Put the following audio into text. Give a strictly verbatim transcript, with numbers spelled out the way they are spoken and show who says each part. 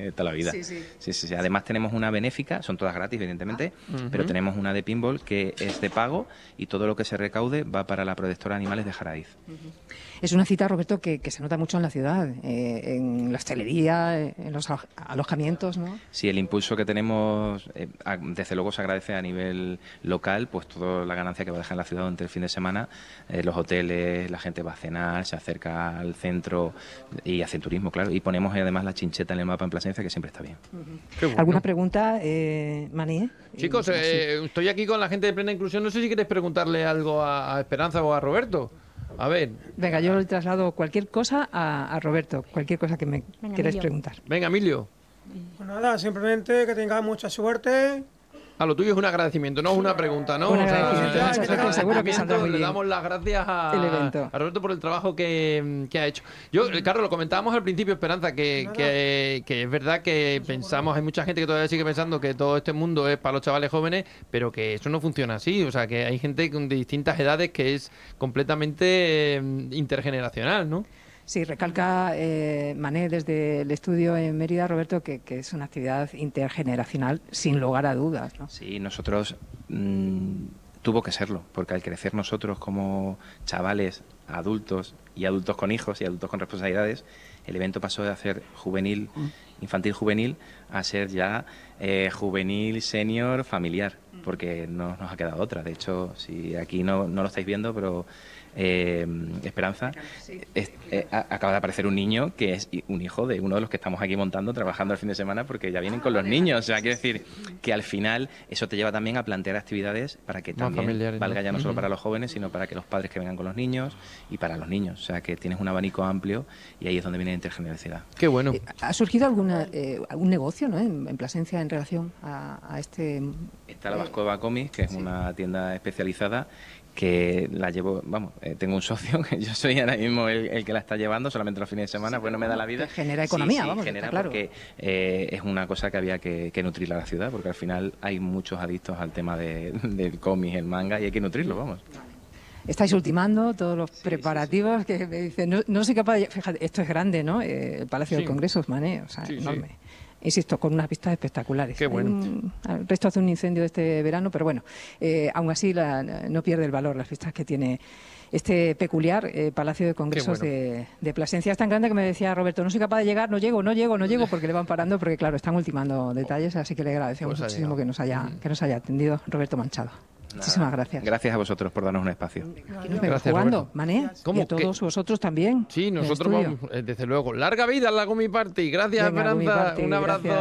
Speaker 1: de toda la vida.
Speaker 2: Sí, sí.
Speaker 1: Sí, sí, sí. Además tenemos una benéfica, son todas gratis, evidentemente,
Speaker 3: Ah. Uh-huh.
Speaker 1: pero tenemos una de pinball que es de pago y todo lo que se recaude va para la protectora de animales de Jaraiz.
Speaker 2: Uh-huh. Es una cita, Roberto, que, que se nota mucho en la ciudad, eh, en la hostelería, en los alojamientos, ¿no?
Speaker 1: Sí, el impulso que tenemos, eh, desde luego se agradece a nivel local, pues toda la ganancia que va a dejar en la ciudad durante el fin de semana, eh, los hoteles, la gente va a cenar, se acerca al centro y hace turismo, claro, y ponemos además la chincheta en el mapa en Plasencia, que siempre está bien.
Speaker 2: Uh-huh. Bueno. ¿Alguna pregunta, eh, Maní?
Speaker 3: Chicos, eh, estoy aquí con la gente de Plena Inclusión, no sé si queréis preguntarle algo a, a Esperanza o a Roberto. A ver.
Speaker 2: Venga, yo le traslado cualquier cosa a, a Roberto, cualquier cosa que me
Speaker 4: Venga,
Speaker 2: queráis
Speaker 4: Emilio.
Speaker 2: preguntar.
Speaker 3: Venga, Emilio.
Speaker 5: Pues nada, simplemente que tengas mucha suerte.
Speaker 3: A lo tuyo es un agradecimiento, no es una pregunta, ¿no?
Speaker 2: Un
Speaker 3: O sea,
Speaker 2: agradecimiento,
Speaker 3: ya,
Speaker 2: muchas
Speaker 3: ya,
Speaker 2: gracias, seguro que saldrá muy
Speaker 3: le
Speaker 2: bien.
Speaker 3: damos las gracias a,
Speaker 2: El evento.
Speaker 3: a Roberto por el trabajo que, que ha hecho. Yo, Carlos, lo comentábamos al principio, Esperanza, que, que, que es verdad que pensamos, hay mucha gente que todavía sigue pensando que todo este mundo es para los chavales jóvenes, pero que eso no funciona así. O sea, que hay gente de distintas edades que es completamente eh, intergeneracional, ¿no?
Speaker 2: Sí, recalca eh, Mané desde el estudio en Mérida, Roberto, que, que es una actividad intergeneracional sin lugar a dudas, ¿no?
Speaker 1: Sí, nosotros mmm, tuvo que serlo, porque al crecer nosotros como chavales, adultos y adultos con hijos y adultos con responsabilidades, el evento pasó de hacer juvenil, infantil juvenil, a ser ya eh, juvenil, senior, familiar, porque no nos ha quedado otra. De hecho, si aquí no, no lo estáis viendo, pero eh, Esperanza, es, eh, acaba de aparecer un niño que es un hijo de uno de los que estamos aquí montando, trabajando el fin de semana, porque ya vienen con los niños. O sea, quiero decir que al final eso te lleva también a plantear actividades para que también valga ya no solo para los jóvenes, sino para que los padres que vengan con los niños y para los niños. O sea, que tienes un abanico amplio y ahí es donde viene la intergeneracionalidad.
Speaker 3: Qué bueno.
Speaker 2: Eh, ¿Ha surgido alguna, eh, algún negocio, ¿no?, en, en Plasencia en relación a, a este...?
Speaker 1: Está la Vascova Comics, que es sí. una tienda especializada que la llevo, vamos, eh, tengo un socio, que yo soy ahora mismo el, el que la está llevando, solamente los fines de semana, sí, pues no me da la vida.
Speaker 2: Genera economía,
Speaker 1: sí, sí,
Speaker 2: vamos,
Speaker 1: genera
Speaker 2: claro.
Speaker 1: Porque eh, es una cosa que había que, que nutrir a la ciudad, porque al final hay muchos adictos al tema de, del cómic, el manga, y hay que nutrirlo, vamos.
Speaker 2: Estáis ultimando todos los
Speaker 1: sí,
Speaker 2: preparativos,
Speaker 1: sí, sí.
Speaker 2: que me dicen, no, no soy capaz de... Fíjate, esto es grande, ¿no? Eh, el Palacio sí. del Congreso es Mané, o sea, sí, enorme. Sí. Insisto, con unas vistas espectaculares.
Speaker 3: Qué bueno.
Speaker 2: Un, el resto hace un incendio este verano, pero bueno, eh, aún así la, no pierde el valor las vistas que tiene este peculiar eh, Palacio de Congresos bueno. de, de Plasencia. Es tan grande que me decía Roberto, no soy capaz de llegar, no llego, no llego, no llego, porque le van parando, porque claro, están ultimando detalles, así que le agradecemos pues muchísimo que nos, haya, que nos haya atendido Roberto Manchado. Nada. Muchísimas gracias.
Speaker 1: Gracias a vosotros por darnos un espacio.
Speaker 2: Aquí nos vemos jugando, Mané, y a todos ¿Qué? vosotros también.
Speaker 3: Sí, nosotros vamos, desde luego. Larga vida a la Gomi Party. Gracias, Venga, Esperanza. Party, un abrazo. Gracias.